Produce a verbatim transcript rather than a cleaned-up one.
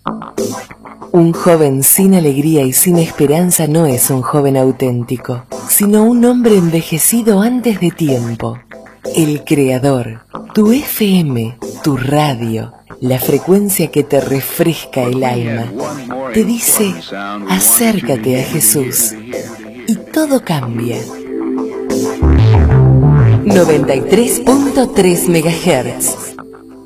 Un joven sin alegría y sin esperanza no es un joven auténtico, sino un hombre envejecido antes de tiempo. El Creador, tu F M, tu radio, la frecuencia que te refresca el alma, te dice, acércate a Jesús, y todo cambia. noventa y tres punto tres megahertz.